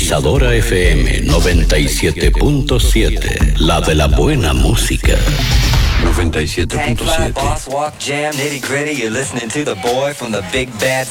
Sintonizadora FM 97.7, la de la buena música. 97.7. Boss walk jam nitty gritty. You're listening to the boy from the big bad